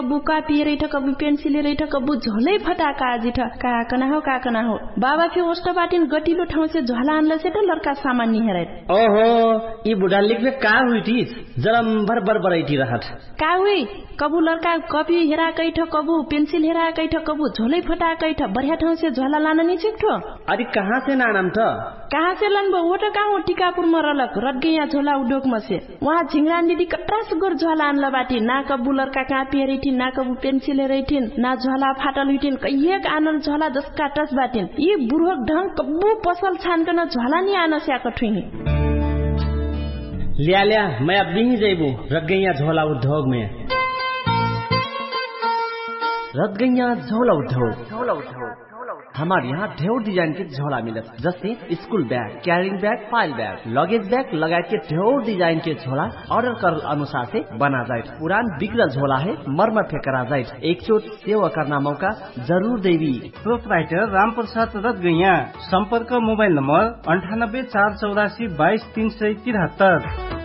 कबू कापी रही कबू पेंसिल रही कबू झोलै फटाका जिठ काकना हो बाबा फिर ओस्टा बाटिन गटिलो ठाउँ से झोला आनले से त लड़का सामान निहेरै ओहो ई बुढा लिखले का हुइटिस जरम भर बरबरैटी रहत का हुई कबू लड़का कॉपी हेरा कैठ कबू पेंसिल हेरा कैठ कबू झोलै फटा कैठ बढ़िया ठाउँ से झोला लान नि छिक्ठो अरे कहाँ से नानम त कहाँ से लनबो वो त कहाँ टिकापुर मरलक रटगैया झोला उडोक मसे वहाँ झिंगरान दीदी कट्रा सुगर झोला आनला बाटी ना कबू लड़का कहाँ पेरिथिन ना कबू पेंसिल हेरैथिन ना झोला फाटल हुइथिन कहिएक आनल झोला जसका टस बाटिन यी बुढोक ढंग कबू पसल छानकन झोला नि आन स्याक ठुइनी लिया मैं अब नहीं जेबू रटगैया झोला उद्योग में रटगैया झोला उद्योग हमारे यहाँ ढेर डिजाइन के झोला मिलत जैसे school bag carrying bag file bag luggage bag लगाए के ढेर डिजाइन के झोला ऑर्डर कर अनुसार से बना जाए पुरान बिगड़ल झोला है मरम्मत करा जाए एक चोट सेवा करना मौका जरूर देवी प्रोपराइटर राम प्रसाद रटगैया संपर्क मोबाइल नंबर 98 484 22 373